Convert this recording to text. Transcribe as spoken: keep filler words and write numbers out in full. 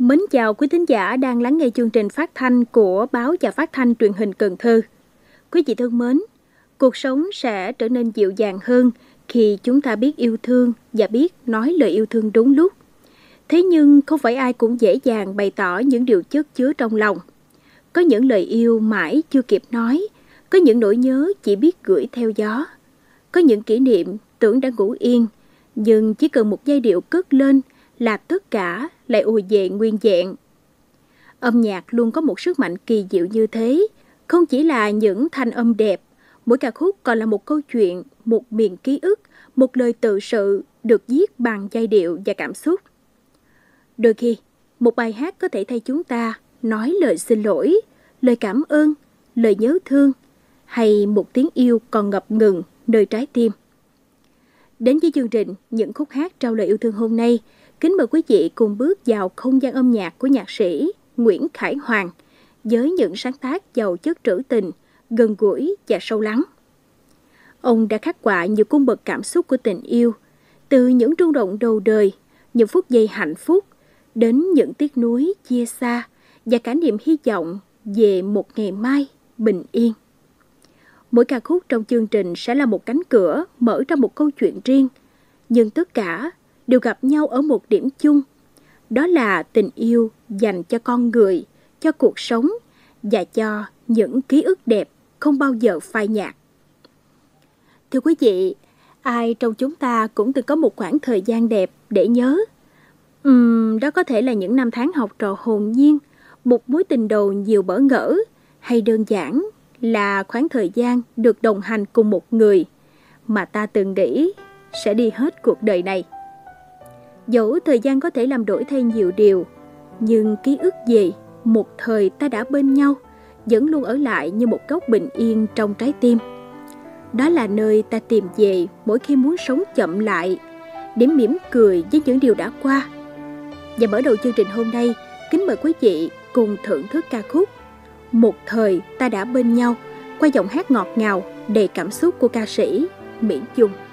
Mến chào quý thính giả đang lắng nghe chương trình phát thanh của Báo và Phát thanh Truyền hình Cần Thơ. Quý vị thân mến, cuộc sống sẽ trở nên dịu dàng hơn khi chúng ta biết yêu thương và biết nói lời yêu thương đúng lúc. Thế nhưng không phải ai cũng dễ dàng bày tỏ những điều chất chứa trong lòng. Có những lời yêu mãi chưa kịp nói, có những nỗi nhớ chỉ biết gửi theo gió. Có những kỷ niệm tưởng đã ngủ yên, nhưng chỉ cần một giai điệu cất lên là tất cả lại ùa về nguyên vẹn. Âm nhạc luôn có một sức mạnh kỳ diệu như thế, không chỉ là những thanh âm đẹp, mỗi ca khúc còn là một câu chuyện, một miền ký ức, một lời tự sự được viết bằng giai điệu và cảm xúc. Đôi khi, một bài hát có thể thay chúng ta nói lời xin lỗi, lời cảm ơn, lời nhớ thương, hay một tiếng yêu còn ngập ngừng nơi trái tim. Đến với chương trình Những khúc hát trao lời yêu thương hôm nay, kính mời quý vị cùng bước vào không gian âm nhạc của nhạc sĩ Nguyễn Khải Hoàng với những sáng tác giàu chất trữ tình, gần gũi và sâu lắng. Ông đã khắc họa nhiều cung bậc cảm xúc của tình yêu, từ những rung động đầu đời, những phút giây hạnh phúc, đến những tiếc nuối chia xa và cả niềm hy vọng về một ngày mai bình yên. Mỗi ca khúc trong chương trình sẽ là một cánh cửa mở ra một câu chuyện riêng, nhưng tất cả đều gặp nhau ở một điểm chung. Đó là tình yêu dành cho con người, cho cuộc sống và cho những ký ức đẹp không bao giờ phai nhạt. Thưa quý vị, ai trong chúng ta cũng từng có một khoảng thời gian đẹp để nhớ. Uhm, đó có thể là những năm tháng học trò hồn nhiên, một mối tình đầu nhiều bỡ ngỡ, hay đơn giản là khoảng thời gian được đồng hành cùng một người mà ta từng nghĩ sẽ đi hết cuộc đời này. Dẫu thời gian có thể làm đổi thay nhiều điều, nhưng ký ức về một thời ta đã bên nhau vẫn luôn ở lại như một góc bình yên trong trái tim. Đó là nơi ta tìm về mỗi khi muốn sống chậm lại, để mỉm cười với những điều đã qua. Và mở đầu chương trình hôm nay, kính mời quý vị cùng thưởng thức ca khúc Một thời ta đã bên nhau qua giọng hát ngọt ngào đầy cảm xúc của ca sĩ Mỹ Dung.